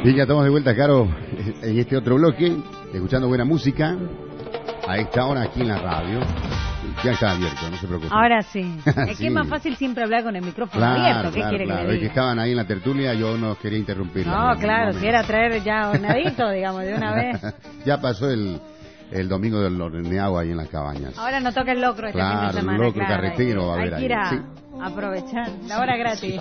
Bien, ya estamos de vuelta, Caro, en este otro bloque, escuchando buena música, a esta hora aquí en la radio. Ya está abierto, no se preocupe. Ahora sí. Es Sí. que es más fácil siempre hablar con el micrófono Claro, abierto. ¿Qué claro, quiere claro. que Es le que diga? estaban ahí en la tertulia, yo no quería interrumpirlo. No, claro, si era traer ya hornadito, digamos, de una vez. Ya pasó el domingo del horneado ahí en las cabañas. Ahora no toca el locro este fin Claro, de el semana. locro carretero va a haber hay que ir ahí, a sí. aprovechar la hora gratis.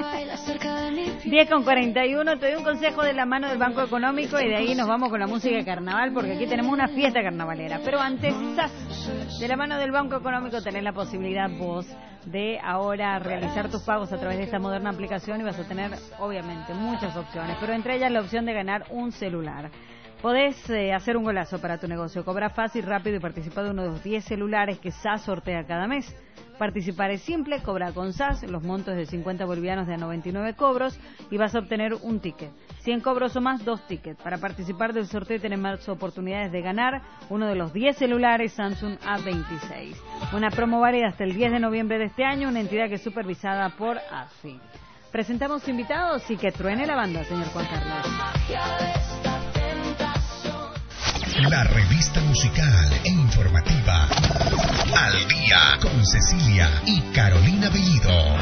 10:41, te doy un consejo de la mano del Banco Económico y de ahí nos vamos con la música de carnaval porque aquí tenemos una fiesta carnavalera. Pero antes, ¡zas! De la mano del Banco Económico tenés la posibilidad vos de ahora realizar tus pagos a través de esta moderna aplicación y vas a tener, obviamente, muchas opciones, pero entre ellas la opción de ganar un celular. Podés hacer un golazo para tu negocio, cobrar fácil, rápido y participar de uno de los 10 celulares que SAS sortea cada mes. Participar es simple, cobra con SAS, los montos de 50 bolivianos de a 99 cobros y vas a obtener un ticket. 100 cobros o más, 2 tickets. Para participar del sorteo y tener más oportunidades de ganar uno de los 10 celulares Samsung A26. Una promo válida hasta el 10 de noviembre de este año, una entidad que es supervisada por AFI. Presentamos invitados y que truene la banda, señor Juan Carlos. La revista musical e informativa Al Día con Cecilia y Carolina Bellido.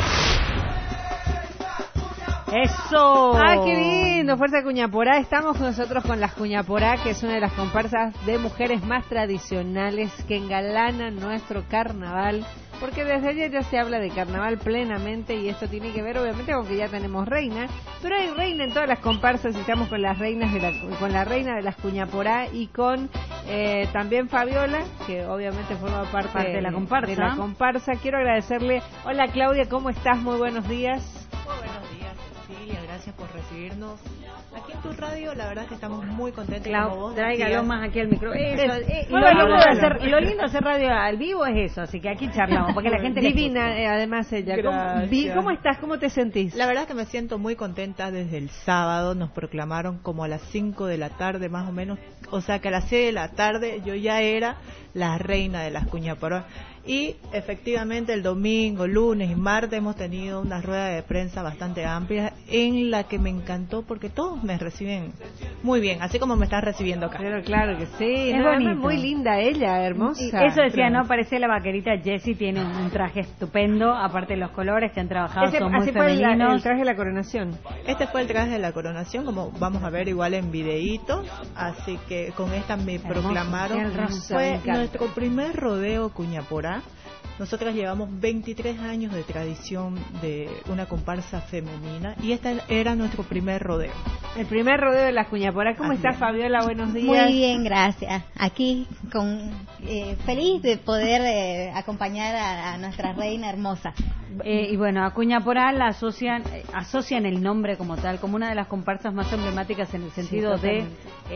¡Eso! ¡Ay, qué lindo! Fuerza Cuñaporá. Estamos nosotros con las Cuñaporá, que es una de las comparsas de mujeres más tradicionales que engalanan nuestro carnaval. Porque desde ayer ya se habla de carnaval plenamente y esto tiene que ver obviamente con que ya tenemos reina, pero hay reina en todas las comparsas y estamos con las reinas con la reina de las Cuñaporá y con también Fabiola, que obviamente forma parte de la comparsa. Quiero agradecerle. Hola Claudia, ¿cómo estás? Muy buenos días. Muy buenos días, Cecilia, gracias por recibirnos aquí en tu radio. La verdad que estamos muy contentos. Clau, como vos tráigalo decías. más aquí al micro. Eso, Bueno, lo lindo de hacer radio al vivo es eso, así que aquí charlamos, porque la gente le divina, escuche. además ella. Gracias. ¿Cómo estás? ¿Cómo te sentís? La verdad que me siento muy contenta. Desde el sábado nos proclamaron como a las 5 de la tarde más o menos, o sea que a las 6 de la tarde yo ya era la reina de las Cuñaporá. Y efectivamente el domingo, lunes y martes hemos tenido una rueda de prensa bastante amplia en la que me encantó porque todos me reciben muy bien, así como me están recibiendo acá. Pero claro que sí, Es no, bonito. es muy linda ella, hermosa. Eso decía, ¿no? Parece la vaquerita Jessie, tiene un traje estupendo, aparte de los colores que han trabajado son muy así fue el femeninos. traje de la coronación. Este fue el traje de la coronación, como vamos a ver igual en videitos, así que con esta me Hermoso, proclamaron. el rosa, me Fue encanta. nuestro primer rodeo Cuñaporá. Nosotras llevamos 23 años de tradición de una comparsa femenina y este era nuestro primer rodeo. El primer rodeo de las Cuñaporá. ¿Cómo Así estás, es. Fabiola? Buenos días. Muy bien, gracias. Aquí feliz de poder acompañar a nuestra reina hermosa. Y bueno, a Cuñaporá la asocian el nombre como tal, como una de las comparsas más emblemáticas en el sentido de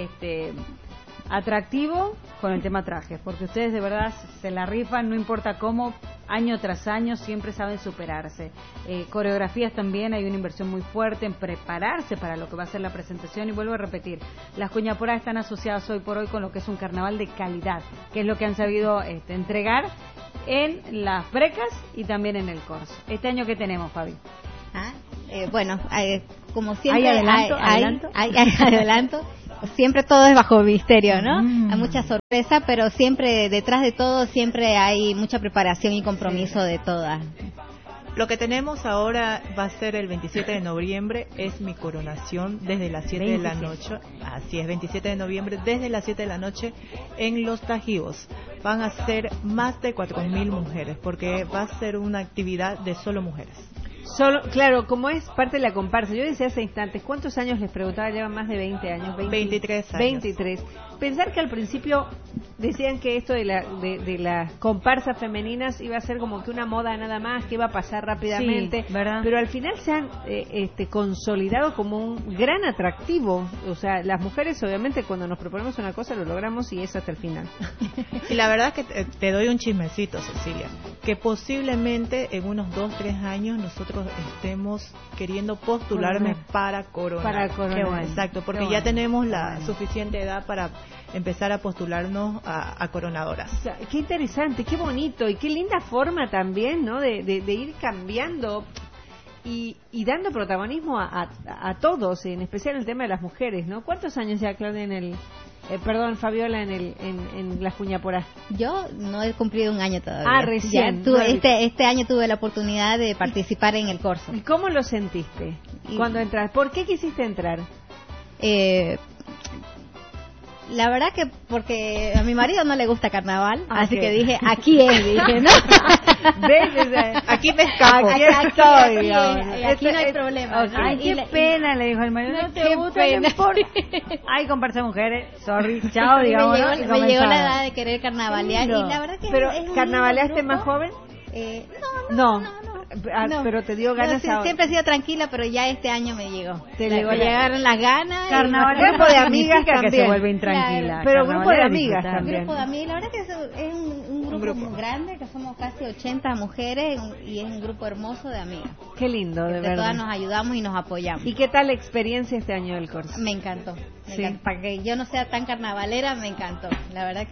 atractivo con el tema trajes, porque ustedes de verdad se la rifan, no importa cómo, año tras año siempre saben superarse. Coreografías también, hay una inversión muy fuerte en prepararse para lo que va a ser la presentación y vuelvo a repetir, las Cuñaporá están asociadas hoy por hoy con lo que es un carnaval de calidad, que es lo que han sabido entregar en las brecas y también en el corso. Este año, ¿qué tenemos, Fabi? Bueno, como siempre ¿Hay adelanto? hay adelanto. Siempre todo es bajo misterio, ¿no? Hay mucha sorpresa, pero siempre detrás de todo siempre hay mucha preparación y compromiso de todas. Lo que tenemos ahora va a ser el 27 de noviembre, es mi coronación desde las 7 de la noche. Así es, 27 de noviembre desde las 7 de la noche en Los Tajivos. Van a ser más de 4.000 mujeres porque va a ser una actividad de solo mujeres. Solo, claro, como es parte de la comparsa, yo decía hace instantes, ¿cuántos años les preguntaba? Llevan más de 20 años. 23 años. 23. Pensar que al principio decían que esto de las comparsas femeninas iba a ser como que una moda nada más, que iba a pasar rápidamente, Sí, ¿verdad? pero al final se han consolidado como un gran atractivo. O sea, las mujeres obviamente cuando nos proponemos una cosa lo logramos y es hasta el final. Y la verdad que te doy un chismecito, Cecilia, que posiblemente en unos 2-3 años nosotros estemos queriendo postularme para coronar. Para coronar. Qué bueno. Exacto, porque Qué ya bueno. tenemos la suficiente edad para empezar a postularnos a coronadoras. O sea, qué interesante, qué bonito y qué linda forma también, ¿no? De ir cambiando. y dando protagonismo a todos, en especial el tema de las mujeres, ¿no? ¿Cuántos años ya, Claudia, Fabiola, en las Cuñaporá? Yo no he cumplido un año todavía. Recién. Este año tuve la oportunidad de participar en el curso. ¿Y cómo lo sentiste cuando entras? ¿Por qué quisiste entrar? La verdad que porque a mi marido no le gusta carnaval, así Ok. que dije, aquí es, dije, ¿no? ¿Ves? Aquí me escapo. Aquí estoy. Aquí no hay problema. Ok. ¿no? Ay, qué pena, le dijo el marido. No te qué gusta, pena. no importa. Ay, comparsa mujeres, sorry, chao, digamos. ¿no? Y me llegó la comenzaba. edad de querer carnavalear y la verdad que ¿Pero es un carnavaleaste lindo más grupo. joven? No. Pero te dio ganas No, siempre he sido tranquila, pero ya este año me llegó. Te Me llegó la- llegaron las ganas. Carnavalera Grupo de no amigas significa que también. se vuelve intranquila. Claro. Pero grupo de Carnavalera amigas disfrutar. también. Grupo de amigas, la verdad que es un grupo muy grande, que somos casi 80 mujeres y es un grupo hermoso de amigas. Qué lindo, de Entre todas verdad. nos ayudamos y nos apoyamos. ¿Y qué tal la experiencia este año del curso? Me encantó. Sí. Para que yo no sea tan carnavalera, me encantó. La verdad que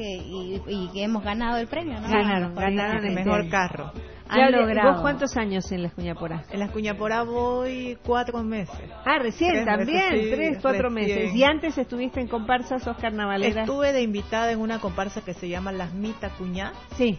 y que hemos ganado el premio, ¿no? Ganaron El este mejor año. carro. Han Claudia, logrado. ¿vos cuántos años en las Cuñaporá? En las Cuñaporá voy 4 meses. Recién 3 también, meses, sí, 3, 4 recién. meses. ¿Y antes estuviste en comparsa, sos carnavalera? Estuve de invitada en una comparsa que se llama Las Mita Cuñá. Sí.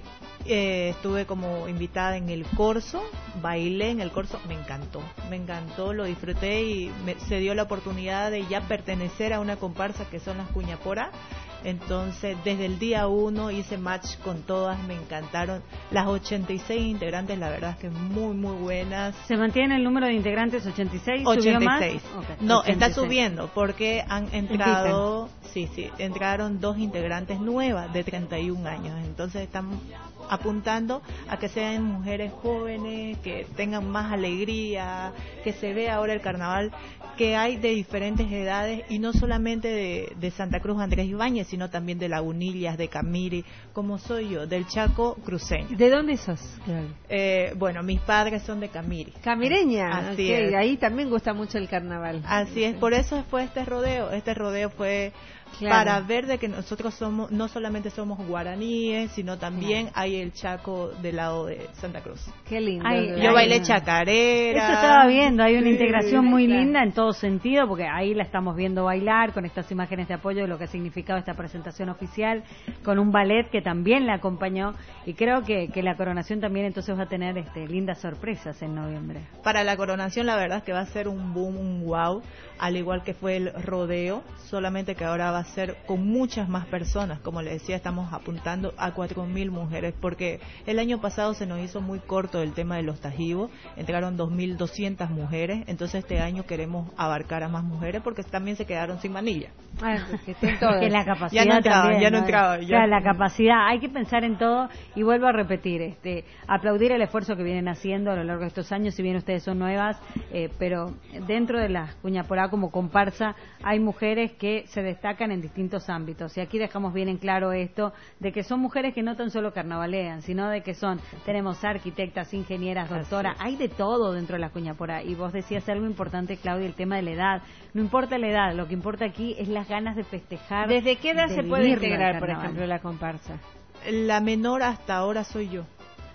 Estuve como invitada en el corso, bailé en el corso, me encantó, lo disfruté y se dio la oportunidad de ya pertenecer a una comparsa que son las Cuñaporá. Entonces, desde el día 1 hice match con todas, me encantaron. Las 86 integrantes, la verdad es que muy, muy buenas. ¿Se mantiene el número de integrantes 86? ¿Subió más? 86. Ok, No, 86. está subiendo porque han entrado, entraron 2 integrantes nuevas de 31 años. Entonces están apuntando a que sean mujeres jóvenes, que tengan más alegría, que se vea ahora el carnaval que hay de diferentes edades y no solamente de Santa Cruz Andrés Ibáñez, sino también de Lagunillas, de Camiri, como soy yo, del Chaco cruceño. ¿De dónde sos, Claudia? Bueno, mis padres son de Camiri. Camireña. Así ok, es. ahí también gusta mucho el carnaval. Así es, por eso fue este rodeo. Este rodeo fue Claro. para ver de que nosotros somos, no solamente somos guaraníes, sino también hay el Chaco del lado de Santa Cruz. Qué lindo. Ay, de verdad. Yo bailé no. chacarera. Eso estaba viendo, hay una Sí, integración muy claro. linda en todo sentido, porque ahí la estamos viendo bailar con estas imágenes de apoyo de lo que ha significado esta presentación oficial, con un ballet que también la acompañó, y creo que la coronación también entonces va a tener lindas sorpresas en noviembre. Para la coronación la verdad es que va a ser un boom, un wow, al igual que fue el rodeo, solamente que ahora va a ser con muchas más personas. Como les decía, estamos apuntando a 4.000 mujeres, porque el año pasado se nos hizo muy corto el tema de los tajivos, entraron 2.200 mujeres, entonces este año queremos abarcar a más mujeres porque también se quedaron sin manilla. Que estén todas. Que la capacidad Ya no entraba, también, ya no entraba, ya. Claro, la capacidad, hay que pensar en todo, y vuelvo a repetir, aplaudir el esfuerzo que vienen haciendo a lo largo de estos años, si bien ustedes son nuevas, pero dentro de las Cuñaporá como comparsa hay mujeres que se destacan en distintos ámbitos, y aquí dejamos bien en claro esto, de que son mujeres que no tan solo carnavalean, sino de que tenemos arquitectas, ingenieras, doctoras, hay de todo dentro de las Cuñaporá, y vos decías algo importante, Claudia, el tema de la edad. No importa la edad, lo que importa aquí es las ganas de festejar. ¿Desde qué edad de se puede vivirlo el integrar, por carnaval. ejemplo, la comparsa? La menor hasta ahora soy yo.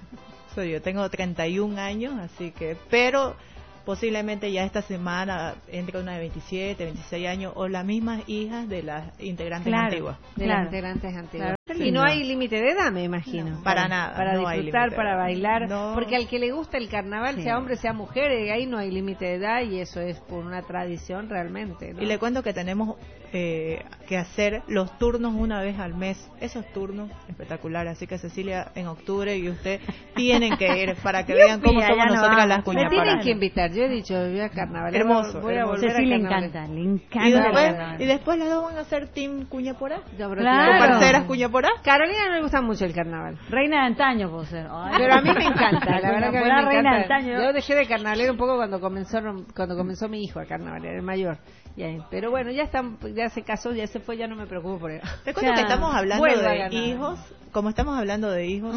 Tengo 31 años, así que, pero posiblemente ya esta semana entre una de 27, 26 años o las mismas hijas de las integrantes Claro. antiguas. De Claro. las integrantes antiguas. Claro. Y no hay límite de edad, me imagino. Para nada, Para no hay disfrutar, límite de para edad. bailar. No. Porque al que le gusta el carnaval, Sí. sea hombre, sea mujer, ahí no hay límite de edad y eso es por una tradición realmente, ¿no? Y le cuento que tenemos que hacer los turnos una vez al mes. Esos turnos espectaculares. Así que Cecilia, en octubre y usted tienen que ir para que vean cómo Yupi, somos allá nos nosotras vamos. las Me Cuñaporá. tienen que invitar, yo he dicho, voy a carnaval. Hermoso, Voy a hermoso. volver Ceci a le carnaval. encanta, le Y encanta. después, la y después las dos van a ser Team Cuñaporá. Yo creo que- Claro. Comparceras Cuñaporá. Carolina no le gusta mucho el carnaval. Reina de antaño, puedo ser. Ay, Pero a mí me encanta, la verdad que a mí Cuñaporá, me reina de encanta. antaño. Yo dejé de carnavalero un poco cuando comenzó mi hijo a carnavalear, el mayor. Pero bueno, ya se casó, ya se fue, ya no me preocupo por él. Te cuento que estamos hablando Vuelvo a de ganar. hijos. Como estamos hablando de hijos,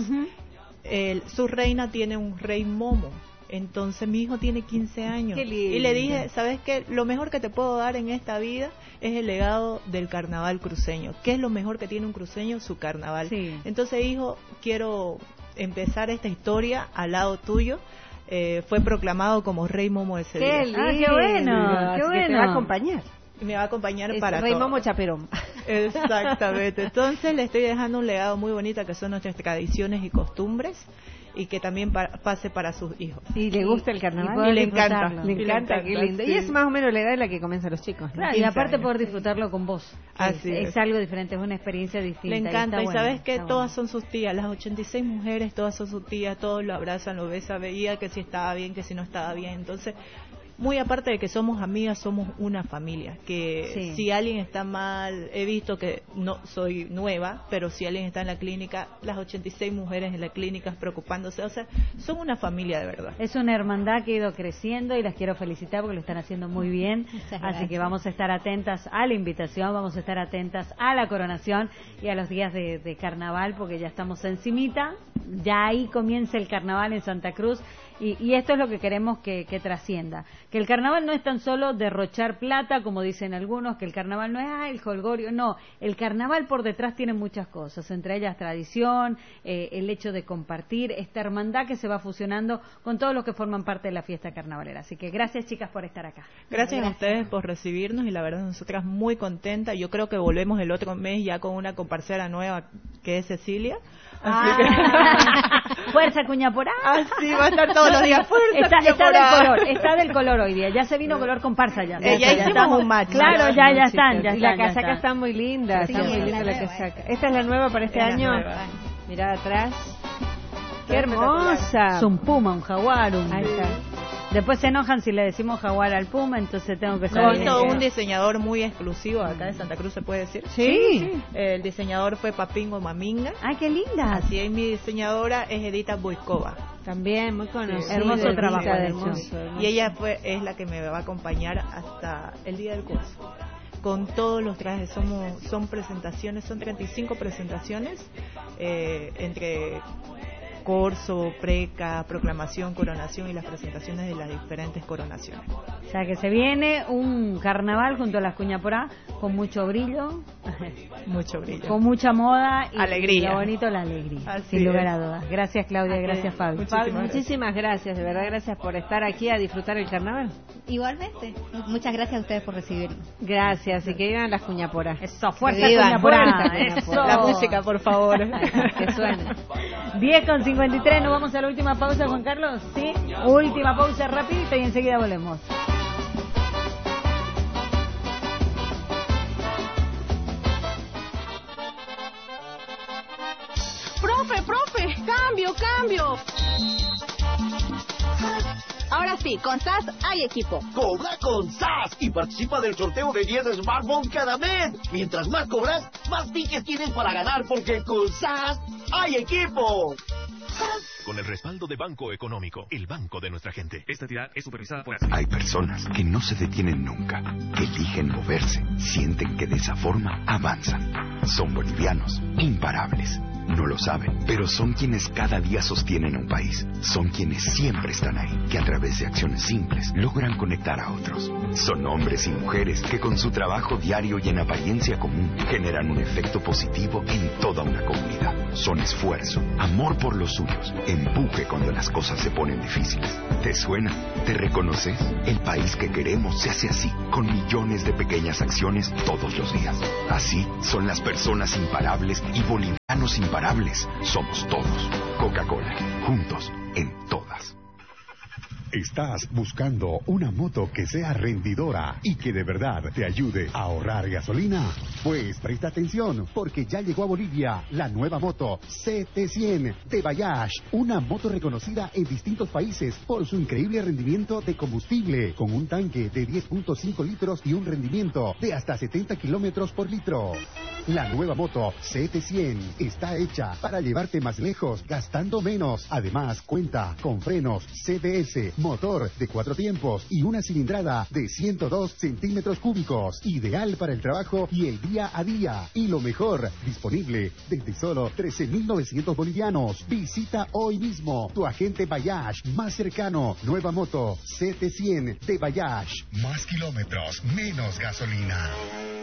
su reina tiene un rey momo. Entonces mi hijo tiene 15 años. Qué lindo. Y le dije, ¿sabes qué? Lo mejor que te puedo dar en esta vida es el legado del carnaval cruceño. ¿Qué es lo mejor que tiene un cruceño? Su carnaval. Sí. Entonces, hijo, quiero empezar esta historia al lado tuyo. fue proclamado como Rey Momo ese día. ¡Qué lindo! qué bueno, Así qué que bueno. te va a acompañar. Y me va a acompañar Es para Rey todo. Momo Chaperón. Exactamente. Entonces le estoy dejando un legado muy bonito que son nuestras tradiciones y costumbres y que también pase para sus hijos. ¿Y le gusta el carnaval? poder Y le encanta. disfrutarlo. Le Y le encanta, encanta, qué lindo. sí. Y es más o menos la edad en la que comienzan los chicos, ¿no? Claro, y 15 aparte años. poder disfrutarlo con vos. Así es es. algo diferente, es una experiencia distinta. Le encanta, está y bueno, sabes que está todas bueno. son sus tías, las 86 mujeres, todas son sus tías, todos lo abrazan, lo besan, veía que si estaba bien, que si no estaba bien. Entonces, muy aparte de que somos amigas, somos una familia, que Sí. si alguien está mal, he visto que no soy nueva, pero si alguien está en la clínica, las 86 mujeres en la clínica preocupándose, o sea, son una familia de verdad. Es una hermandad que ha ido creciendo y las quiero felicitar porque lo están haciendo muy bien. Muchas Así gracias. que vamos a estar atentas a la invitación, vamos a estar atentas a la coronación y a los días de carnaval porque ya estamos encimita. Ya ahí comienza el carnaval en Santa Cruz y esto es lo que queremos que trascienda. Que el carnaval no es tan solo derrochar plata, como dicen algunos, que el carnaval no es el jolgorio, no. El carnaval por detrás tiene muchas cosas, entre ellas tradición, el hecho de compartir, esta hermandad que se va fusionando con todos los que forman parte de la fiesta carnavalera. Así que gracias, chicas, por estar acá. Gracias a ustedes por recibirnos y la verdad nosotras muy contentas. Yo creo que volvemos el otro mes ya con una comparsera nueva que es Cecilia. Así que... Fuerza Cuñaporá. Así va a estar todos los días. Fuerza, Está Cuñaporá. del color hoy día. Ya se vino color comparsa ya. Ya hicimos estamos- un match. Claro, ya están. Y la casaca está muy linda, Sí, está muy es linda la la nueva, casaca. ¿Esta es la nueva para este Es la año? nueva. Mirá atrás. ¡Qué Espectacular. hermosa! Es un puma, un jaguar. Ahí está. Después se enojan si le decimos jaguar al puma, entonces tengo que Con saber. todo un diseñador muy exclusivo acá de Santa Cruz, se puede decir. Sí. El diseñador fue Papingo Maminga. ¡Ay, qué linda! Así es, mi diseñadora es Edita Boiscova. También muy conocida. Hermoso Edita, trabajo, hermoso, hermoso. Y ella es la que me va a acompañar hasta el día del curso. Con todos los trajes, son presentaciones, son 35 presentaciones, entre corso, preca, proclamación, coronación y las presentaciones de las diferentes coronaciones. O sea que se viene un carnaval junto a las Cuñaporá con mucho brillo, Mucho brillo. con mucha moda y Alegría. lo bonito, la alegría, Así sin lugar es. a dudas. Gracias, Claudia, gracias, Fabi. Muchísimas gracias, de verdad, gracias por estar aquí a disfrutar el carnaval. Igualmente. Muchas gracias a ustedes por recibirnos. Gracias, y que vivan las Cuñaporas. Eso, fuerza vivan, Cuñaporá, fuerza, eso. La música, por favor. Que suene. 10:53, nos vamos a la última pausa, Juan Carlos. Sí, última pausa rapidito y enseguida volvemos. Profe, cambio. Ahora sí, con SAS hay equipo. Cobra con SAS y participa del sorteo de 10 smartphones cada mes. Mientras más cobras, más tickets tienes para ganar porque con SAS hay equipo. Con el respaldo de Banco Económico, el banco de nuestra gente. Esta entidad es supervisada por... Hay personas que no se detienen nunca, que eligen moverse, sienten que de esa forma avanzan. Son bolivianos, imparables. No lo saben, pero son quienes cada día sostienen un país. Son quienes siempre están ahí, que a través de acciones simples logran conectar a otros. Son hombres y mujeres que con su trabajo diario y en apariencia común generan un efecto positivo en toda una comunidad. Son esfuerzo, amor por los suyos, empuje cuando las cosas se ponen difíciles. ¿Te suena? ¿Te reconoces? El país que queremos se hace así, con millones de pequeñas acciones todos los días. Así son las personas imparables y bolivianos imparables. Somos todos. Coca-Cola, juntos en todas. ¿Estás buscando una moto que sea rendidora y que de verdad te ayude a ahorrar gasolina? Pues presta atención, porque ya llegó a Bolivia la nueva moto CT100 de Bayash, una moto reconocida en distintos países por su increíble rendimiento de combustible, con un tanque de 10.5 litros y un rendimiento de hasta 70 kilómetros por litro. La nueva moto CT100 está hecha para llevarte más lejos, gastando menos. Además, cuenta con frenos CBS, motor de 4 tiempos y una cilindrada de 102 centímetros cúbicos, ideal para el trabajo y el día a día. Y lo mejor, disponible desde solo 13.900 bolivianos. Visita hoy mismo tu agente Bayash más cercano. Nueva moto CT100 de Bayash. Más kilómetros, menos gasolina.